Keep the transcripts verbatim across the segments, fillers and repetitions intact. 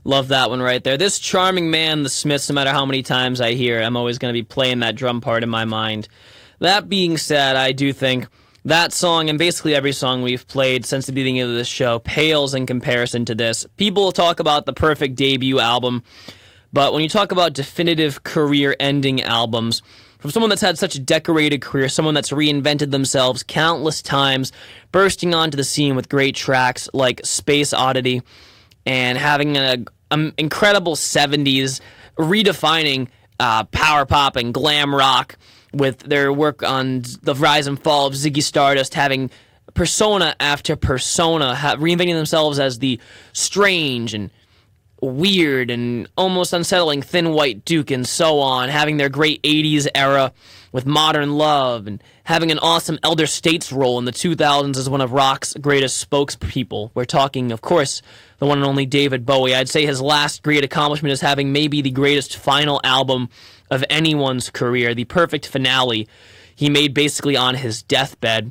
Love that one right there. This charming man, the Smiths, no matter how many times I hear, I'm always going to be playing that drum part in my mind. That being said, I do think that song, and basically every song we've played since the beginning of this show, pales in comparison to this. People talk about the perfect debut album, but when you talk about definitive career-ending albums, from someone that's had such a decorated career, someone that's reinvented themselves countless times, bursting onto the scene with great tracks like Space Oddity, and having an incredible seventies, redefining uh, power pop and glam rock with their work on the rise and fall of Ziggy Stardust, having persona after persona, ha- reinventing themselves as the strange and weird and almost unsettling Thin White Duke and so on, having their great eighties era with Modern Love, and having an awesome Elder States role in the two thousands as one of rock's greatest spokespeople. We're talking, of course, the one and only David Bowie. I'd say his last great accomplishment is having maybe the greatest final album of anyone's career, the perfect finale he made basically on his deathbed.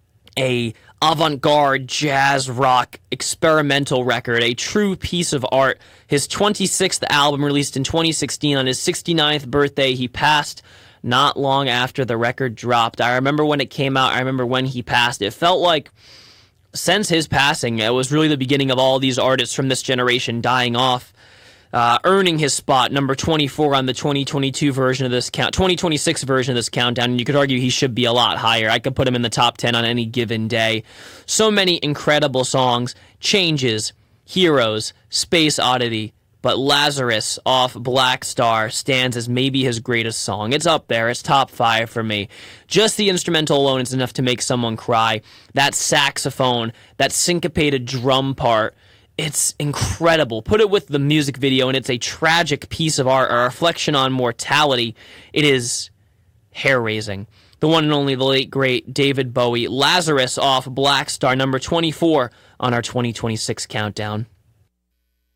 A avant-garde jazz rock experimental record, a true piece of art. His twenty-sixth album, released in twenty sixteen on his sixty-ninth birthday. He passed not long after the record dropped. I remember when it came out. I remember when he passed. It felt like since his passing, it was really the beginning of all these artists from this generation dying off, uh, earning his spot, number twenty-four on the twenty twenty-two version of this count, twenty twenty-six version of this countdown, and you could argue he should be a lot higher. I could put him in the top ten on any given day. So many incredible songs, Changes, Heroes, Space Oddity, but Lazarus off Black Star stands as maybe his greatest song. It's up there. It's top five for me. Just the instrumental alone is enough to make someone cry. That saxophone, that syncopated drum part, it's incredible. Put it with the music video, and it's a tragic piece of art, a reflection on mortality. It is hair-raising. The one and only, the late, great David Bowie. Lazarus off Black Star, number twenty-four on our twenty twenty-six countdown.